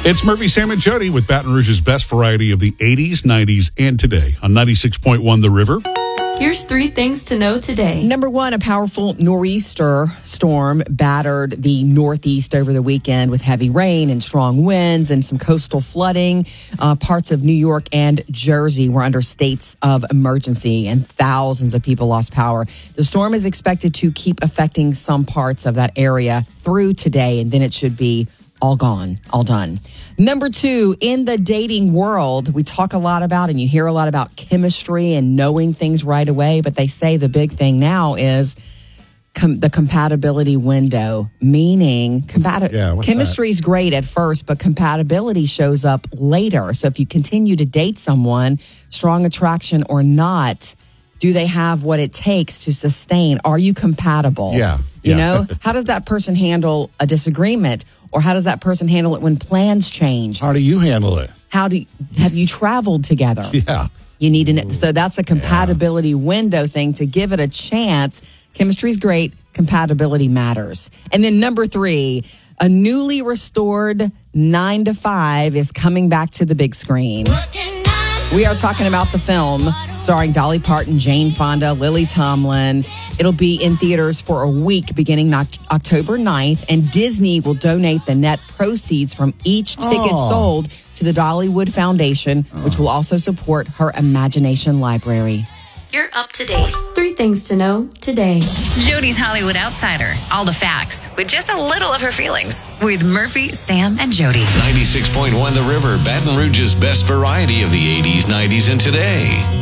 It's Murphy, Sam, and Jody with Baton Rouge's best variety of the 80s, 90s, and today on 96.1 The River. Here's 3 things to know today. Number 1, a powerful nor'easter storm battered the Northeast over the weekend with heavy rain and strong winds and some coastal flooding. Parts of New York and Jersey were under states of emergency, and thousands of people lost power. The storm is expected to keep affecting some parts of that area through today, and then it should be all gone, all done. Number 2, in the dating world, we talk a lot about, and you hear a lot about chemistry and knowing things right away, but they say the big thing now is the compatibility window, meaning chemistry is great at first, but compatibility shows up later. So if you continue to date someone, strong attraction or not, do they have what it takes to sustain? Are you compatible? Yeah. You know, how does that person handle a disagreement? Or how does that person handle it when plans change? How do you handle it? Have you traveled together? Yeah. You need to. So that's a compatibility window thing to give it a chance. Chemistry's great. Compatibility matters. And then number 3, a newly restored 9 to 5 is coming back to the big screen. We are talking about the film starring Dolly Parton, Jane Fonda, Lily Tomlin. It'll be in theaters for a week beginning October 9th, and Disney will donate the net proceeds from each ticket sold to the Dollywood Foundation, which will also support her Imagination Library. You're up to date. 3 things to know today. Jody's Hollywood Outsider. All the facts with just a little of her feelings. With Murphy, Sam, and Jody. 96.1 The River, Baton Rouge's best variety of the 80s, 90s, and today.